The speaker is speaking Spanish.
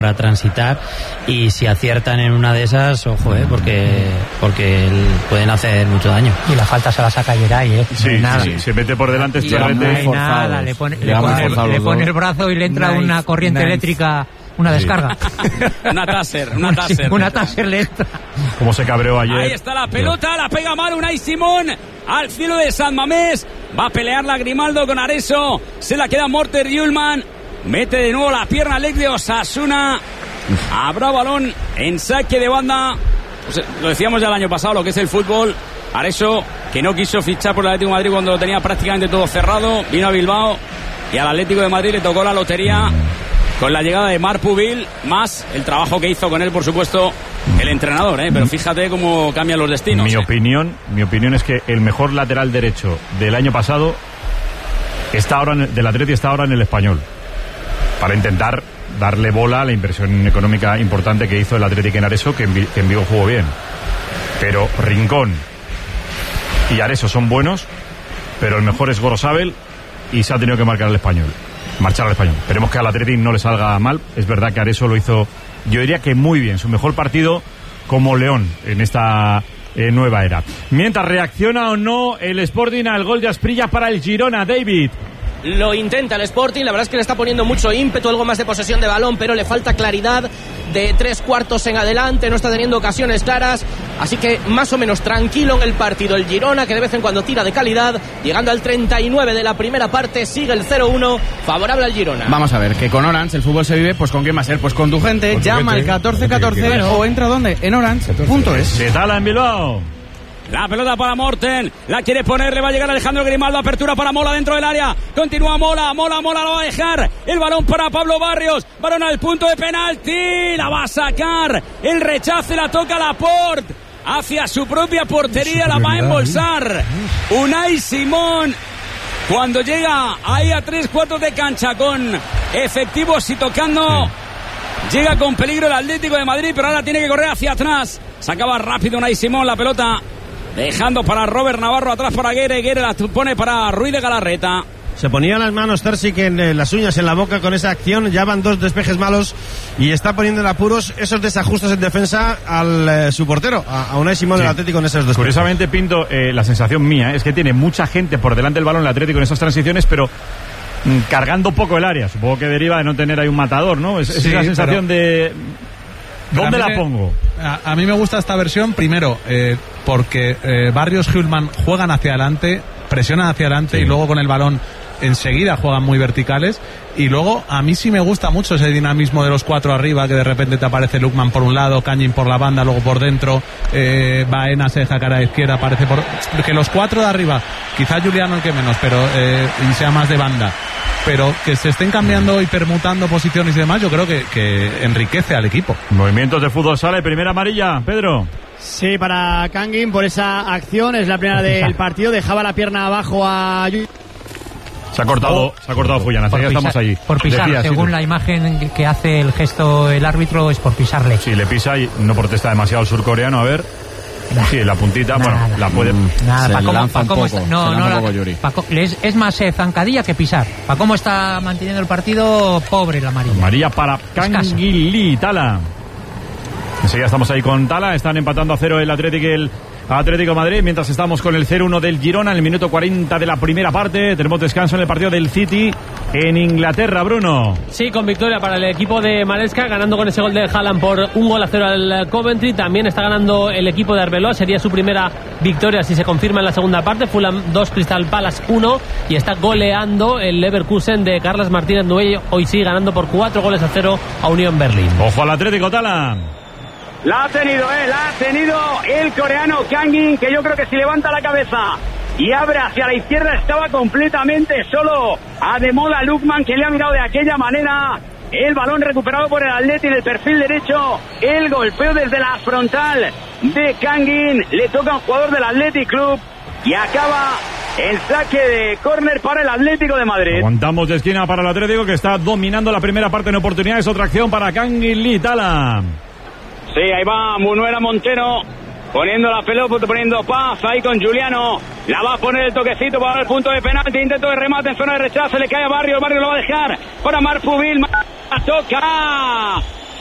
para transitar, y si aciertan en una de esas, ojo, porque pueden hacer mucho daño. Y la falta se la saca Geray, Sí, se mete por delante Esterrete. Le pone el brazo y le entra una corriente eléctrica, una descarga. Una taser. Una taser le entra. Como se cabreó ayer. Ahí está la pelota, la pega mal Unai Simón al cielo de San Mamés. Va a pelear la Grimaldo con Areso. Se la queda Morten Hjulmand. Mete de nuevo la pierna Lec de Osasuna. Habrá balón en saque de banda. Pues lo decíamos ya el año pasado, lo que es el fútbol. Areso, que no quiso fichar por el Atlético de Madrid cuando lo tenía prácticamente todo cerrado. Vino a Bilbao y al Atlético de Madrid le tocó la lotería con la llegada de Marc Pubil, más el trabajo que hizo con él, por supuesto, el entrenador, pero fíjate cómo cambian los destinos. Mi opinión es que el mejor lateral derecho del año pasado del Atleti está ahora en el Español, para intentar darle bola a la inversión económica importante que hizo el Atlético en Areso, que en Vigo jugó bien. Pero Rincón y Areso son buenos, pero el mejor es Gorosabel y se ha tenido que marchar al Español. Esperemos que al Atlético no le salga mal. Es verdad que Areso lo hizo, yo diría que muy bien, su mejor partido como León en esta nueva era. Mientras reacciona o no el Sporting al gol de Asprilla para el Girona, David. Lo intenta el Sporting, la verdad es que le está poniendo mucho ímpetu, algo más de posesión de balón, pero le falta claridad de 3/4 en adelante, no está teniendo ocasiones claras, así que más o menos tranquilo en el partido el Girona, que de vez en cuando tira de calidad, llegando al 39 de la primera parte, sigue el 0-1, favorable al Girona. Vamos a ver, que con Orange el fútbol se vive, pues ¿con quién va a ser? Pues con tu gente, llama al 1414 o entra ¿dónde? En Orange.es. Se tala en Bilbao. La pelota para Morten, la quiere poner, le va a llegar Alejandro Grimaldo, apertura para Mola dentro del área, continúa Mola lo va a dejar, el balón para Pablo Barrios, balón al punto de penalti, la va a sacar, el rechace la toca Laporte, hacia su propia portería, la va a embolsar Unai Simón, cuando llega ahí a 3/4 de cancha con efectivos y tocando, llega con peligro el Atlético de Madrid, pero ahora tiene que correr hacia atrás, sacaba rápido Unai Simón, la pelota dejando para Robert Navarro, atrás para Guerre la pone para Ruiz de Galarreta. Se ponía las manos Terzic en las uñas en la boca con esa acción, ya van 2 despejes malos y está poniendo en apuros esos desajustes en defensa al su portero, a Unai Simón del Atlético en esos despejes. Curiosamente, Pinto, la sensación mía es que tiene mucha gente por delante del balón el Atlético en esas transiciones, pero cargando poco el área, supongo que deriva de no tener ahí un matador, ¿no? Es la sensación de... ¿Dónde la pongo? A mí me gusta esta versión, primero, porque Barrios y Hjulmand juegan hacia adelante, presionan hacia adelante y luego con el balón enseguida juegan muy verticales. Y luego a mí sí me gusta mucho ese dinamismo de los 4 arriba, que de repente te aparece Lukman por un lado, Cañín por la banda, luego por dentro, Baena se deja cara a la izquierda, aparece por... Que los 4 de arriba, quizá Juliano el que menos, pero y sea más de banda, pero que se estén cambiando y permutando posiciones y demás, yo creo que enriquece al equipo. Movimientos de fútbol sala y primera amarilla, Pedro. Sí, para Kangin por esa acción, es la primera del partido, dejaba la pierna abajo a... Se ha cortado Fullana, así que estamos allí. Por pisar, según la imagen que hace el gesto el árbitro, es por pisarle. Sí, le pisa y no protesta demasiado el surcoreano, a ver. Sí, la puntita, la puede... Nada, Paco, es más zancadilla que pisar. Para cómo está manteniendo el partido, pobre la amarilla. Amarilla para Kangin Lee, Tala. Enseguida estamos ahí con Tala, están empatando a 0 el Atlético y el Atlético de Madrid, mientras estamos con el 0-1 del Girona en el minuto 40 de la primera parte. Tenemos descanso en el partido del City en Inglaterra, Bruno. Sí, con victoria para el equipo de Maresca, ganando con ese gol de Haaland por 1-0 al Coventry. También está ganando el equipo de Arbeloa, sería su primera victoria si se confirma en la segunda parte. Fulham 2, Crystal Palace 1, y está goleando el Leverkusen de Carlos Martínez Nuey, hoy sí ganando por 4-0 a Unión Berlín. Ojo al Atlético, Tala. La ha tenido el coreano Kangin, que yo creo que si levanta la cabeza y abre hacia la izquierda estaba completamente solo. Ademola Lukman, que le ha mirado de aquella manera. El balón recuperado por el Atleti en el perfil derecho. El golpeo desde la frontal de Kangin. Le toca a un jugador del Athletic Club y acaba el saque de córner para el Atlético de Madrid. Aguantamos de esquina para el Atlético, que está dominando la primera parte en oportunidades. Otra acción para Kangin Lee, Tala. Sí, ahí va Munuera Montero poniendo la pelota, poniendo paz ahí con Juliano. La va a poner el toquecito para el punto de penalti. Intento de remate en zona de rechazo. Le cae a Barrio. Barrio lo va a dejar para Marc Pubil. Toca